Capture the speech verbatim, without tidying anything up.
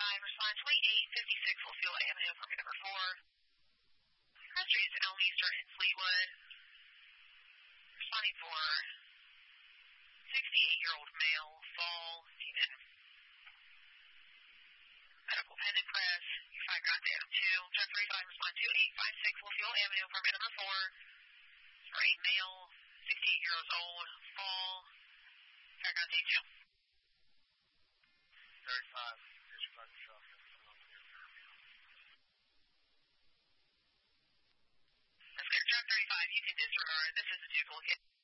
thirty-five, respond twenty-eight fifty-six, Wolffield Avenue, permit number four. Cross Streets, Elmeester and Fleetwood. Responding for sixty-eight-year-old male, fall, demon. Medical pendant press, you five contact item two. Truck thirty-five, respond two eight five six, Wolffield Avenue, permit number four. For a male, sixty-eight years old, fall, five contact two. thirty-five, dispatch shotgun. That's clear. Truck thirty-five, you can disregard. This is a duplicate.